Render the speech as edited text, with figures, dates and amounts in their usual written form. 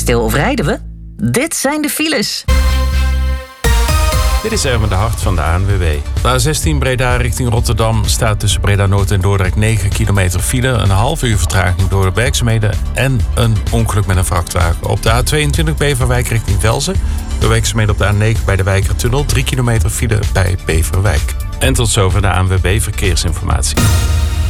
stil of rijden we? Dit zijn de files. Dit is Erwin de Hart van de ANWB. De A16 Breda richting Rotterdam staat tussen Breda Noord en Dordrecht 9 kilometer file. Een half uur vertraging door de werkzaamheden en een ongeluk met een vrachtwagen. Op de A22 Beverwijk richting Velzen. Door werkzaamheden op de A9 bij de Wijkertunnel 3 kilometer file bij Beverwijk. En tot zover de ANWB Verkeersinformatie.